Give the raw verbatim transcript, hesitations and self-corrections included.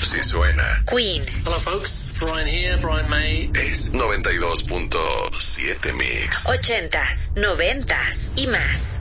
Así suena Queen. Hello folks, Brian here, Brian May. Es noventa y dos punto siete Mix. Ochentas, noventas y más.